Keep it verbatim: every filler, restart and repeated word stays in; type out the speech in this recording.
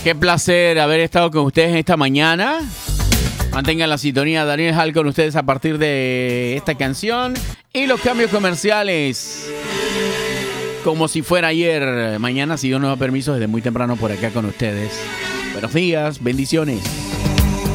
Qué placer haber estado con ustedes esta mañana. Mantengan la sintonía. Daniel Hall con ustedes a partir de esta canción. Y los cambios comerciales. Como si fuera ayer. Mañana, si Dios nos da permiso, desde muy temprano por acá con ustedes. Buenos días, bendiciones.